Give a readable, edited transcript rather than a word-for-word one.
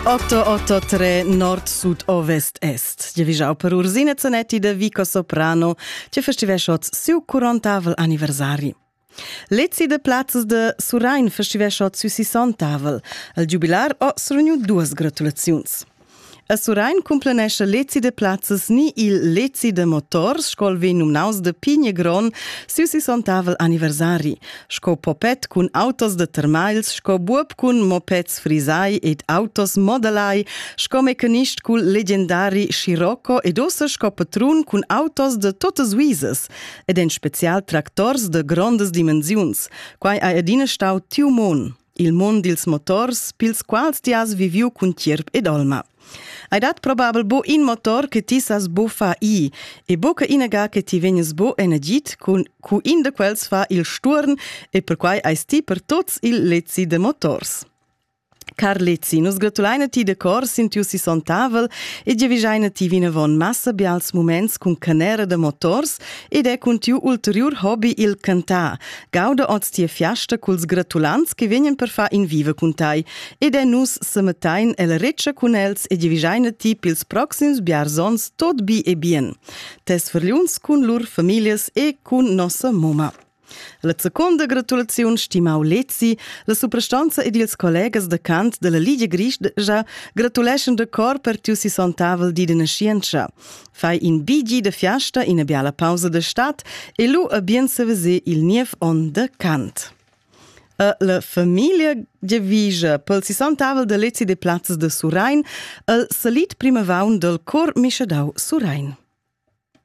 883 Nord Sud Ovest Est. Je vischau per Ursina Zanetti de Vico Soprano, che festiveschots siu 40 anniversari. Lezzi de plazzas de Surain festiveschots siu 60 al jubilar o srugnu duas gratulaziuns. A Surain cumplenesce lezzi de plazzas ni il lezzi de motors, scol ven numnaus de Pignegron, siu 60 anniversari. Sco popet cun autos de termails, sco buob cun mopeds frisai ed autos modelai, sco mecanist cul legendari Scirocco ed ossa sco patrun cun autos de totes uisas, ed en special tractors de grandes dimensiuns, quai ai adina stau tiu mon, il mon dils motors, pils quals dias viviu cun tierp ed olma. Hai dat probabel bo in motor che ti sas bo fa i, e bo che inaga che ti vegnes bo energit cu in de quels fa il sturn e per quai ais ti per tots il lezzi de motors. Car lezzi, nus gratulaina ti de cor sintiu si sontavel e gevisaina ti vinavon massa bials moments cun canera de motors ed è cun tiu ulterior hobby il cantà. Gauda oz tia fiasta culs gratulants che vegnan per fa in viva cun tai ed è nus semetain el reccia cun els e gevisaina ti pils proxims biarzons tot bi e bien. Tes verliuns cun lur familias e cun nossa moma. La seconda gratulazione stimau lezzi, la suprastanza ed ils collegas de cant de la Lidia Griscia gratulescen de cor per tiu si sontavel di de nascienza. Fai in bigi de fiasta in a biala pausa de stat e lu a bien se vese il niev on de cant. La famiglia Gevigia pel si sontavel de lezzi de plazzas de Surain, al salit primavaun del cor Mischadau Surain.